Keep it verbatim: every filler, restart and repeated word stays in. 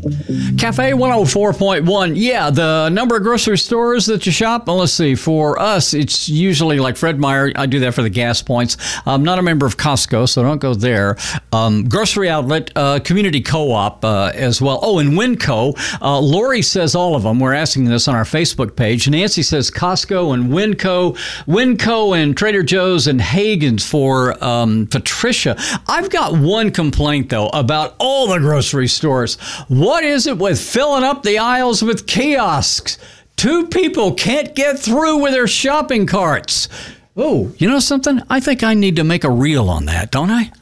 Cafe one oh four point one. Yeah, the number of grocery stores that you shop. Well, let's see. For us, it's usually like Fred Meyer. I do that for the gas points. I'm not a member of Costco, so don't go there. Um, grocery outlet, uh, community co-op uh, as well. Oh, and Winco. Uh, Lori says all of them. We're asking this on our Facebook page. Nancy says Costco and Winco. Winco and Trader Joe's and Hagen's for um, Patricia. I've got one complaint, though, about all the grocery stores. What is it with filling up the aisles with kiosks? Two people can't get through with their shopping carts. Oh, you know something? I think I need to make a reel on that, don't I?